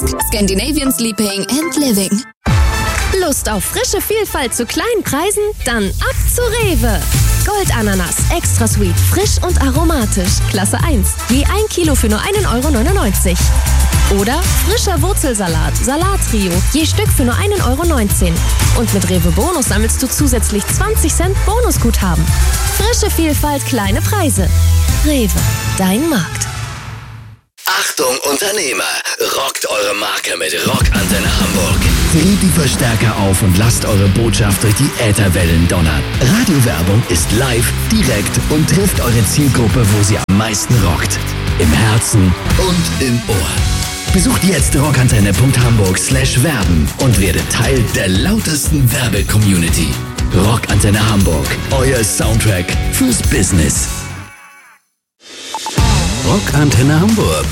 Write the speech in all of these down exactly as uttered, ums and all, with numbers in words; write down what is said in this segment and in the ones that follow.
Scandinavian Sleeping and Living. Lust auf frische Vielfalt zu kleinen Preisen? Dann ab zu Rewe. Goldananas, extra sweet, frisch und aromatisch. Klasse eins, je ein Kilo für nur einen Euro neunundneunzig. Oder frischer Wurzelsalat, Salattrio, je Stück für nur einen Euro neunzehn. Und mit Rewe Bonus sammelst du zusätzlich zwanzig Cent Bonusguthaben. Frische Vielfalt, kleine Preise. Rewe, dein Markt. Achtung Unternehmer, rockt eure Marke mit Rockantenne Hamburg. Dreht die Verstärker auf und lasst eure Botschaft durch die Ätherwellen donnern. Radiowerbung ist live, direkt und trifft eure Zielgruppe, wo sie am meisten rockt. Im Herzen und im Ohr. Besucht jetzt rockantenne punkt hamburg slash werben und werdet Teil der lautesten Werbe-Community. Rockantenne Hamburg, euer Soundtrack fürs Business. Rockantenne Hamburg.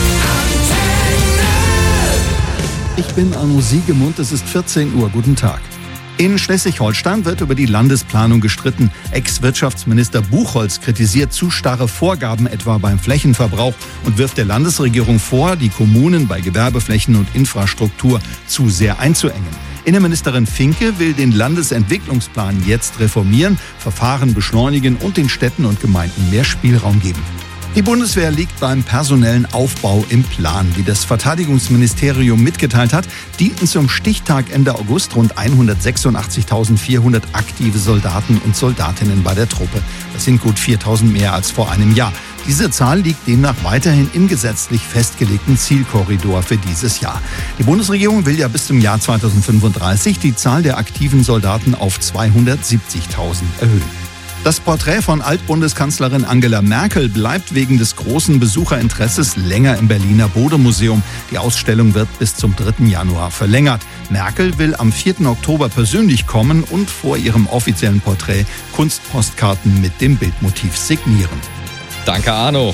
Ich bin Arno Siegemund, es ist vierzehn Uhr. Guten Tag. In Schleswig-Holstein wird über die Landesplanung gestritten. Ex-Wirtschaftsminister Buchholz kritisiert zu starre Vorgaben etwa beim Flächenverbrauch und wirft der Landesregierung vor, die Kommunen bei Gewerbeflächen und Infrastruktur zu sehr einzuengen. Innenministerin Finke will den Landesentwicklungsplan jetzt reformieren, Verfahren beschleunigen und den Städten und Gemeinden mehr Spielraum geben. Die Bundeswehr liegt beim personellen Aufbau im Plan. Wie das Verteidigungsministerium mitgeteilt hat, dienten zum Stichtag Ende August rund hundertsechsundachtzigtausendvierhundert aktive Soldaten und Soldatinnen bei der Truppe. Das sind gut viertausend mehr als vor einem Jahr. Diese Zahl liegt demnach weiterhin im gesetzlich festgelegten Zielkorridor für dieses Jahr. Die Bundesregierung will ja bis zum Jahr zweitausendfünfunddreißig die Zahl der aktiven Soldaten auf zweihundertsiebzigtausend erhöhen. Das Porträt von Altbundeskanzlerin Angela Merkel bleibt wegen des großen Besucherinteresses länger im Berliner Bode-Museum. Die Ausstellung wird bis zum dritten Januar verlängert. Merkel will am vierten Oktober persönlich kommen und vor ihrem offiziellen Porträt Kunstpostkarten mit dem Bildmotiv signieren. Danke, Arno.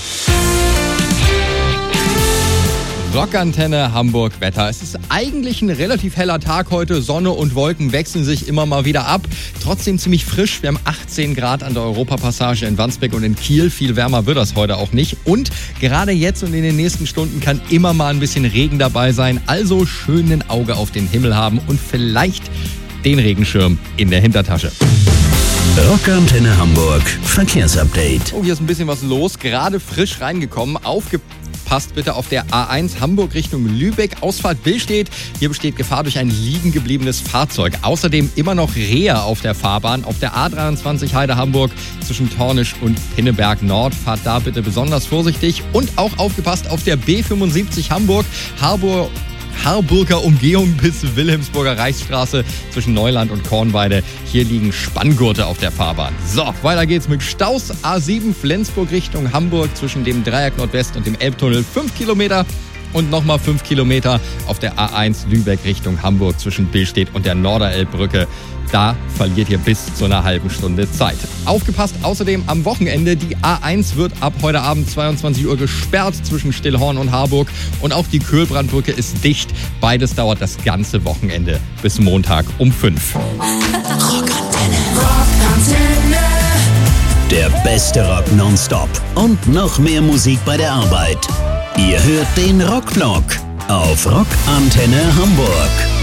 Rockantenne Hamburg Wetter. Es ist eigentlich ein relativ heller Tag heute. Sonne und Wolken wechseln sich immer mal wieder ab. Trotzdem ziemlich frisch. Wir haben achtzehn Grad an der Europapassage in Wandsbek und in Kiel. Viel wärmer wird das heute auch nicht. Und gerade jetzt und in den nächsten Stunden kann immer mal ein bisschen Regen dabei sein. Also schön ein Auge auf den Himmel haben und vielleicht den Regenschirm in der Hintertasche. Rockantenne Hamburg Verkehrsupdate. Oh, hier ist ein bisschen was los. Gerade frisch reingekommen. Aufgepasst. Passt bitte auf der A eins Hamburg Richtung Lübeck, Ausfahrt Billstedt. Hier besteht Gefahr durch ein liegen gebliebenes Fahrzeug. Außerdem immer noch Rehe auf der Fahrbahn. Auf der A dreiundzwanzig Heide Hamburg zwischen Tornisch und Pinneberg Nord. Fahrt da bitte besonders vorsichtig. Und auch aufgepasst auf der B fünfundsiebzig Hamburg, Harburg. Harburger Umgehung bis Wilhelmsburger Reichsstraße zwischen Neuland und Kornweide. Hier liegen Spanngurte auf der Fahrbahn. So, weiter geht's mit Staus. A sieben Flensburg Richtung Hamburg zwischen dem Dreieck Nordwest und dem Elbtunnel fünf Kilometer. Und nochmal fünf Kilometer auf der A eins Lübeck Richtung Hamburg zwischen Billstedt und der Norderelbbrücke. Da verliert ihr bis zu einer halben Stunde Zeit. Aufgepasst außerdem am Wochenende. Die A eins wird ab heute Abend zweiundzwanzig Uhr gesperrt zwischen Stillhorn und Harburg. Und auch die Köhlbrandbrücke ist dicht. Beides dauert das ganze Wochenende bis Montag um fünf. Rockantenne. Rockantenne. Der beste Rock nonstop und noch mehr Musik bei der Arbeit. Ihr hört den Rockblock auf Rockantenne Hamburg.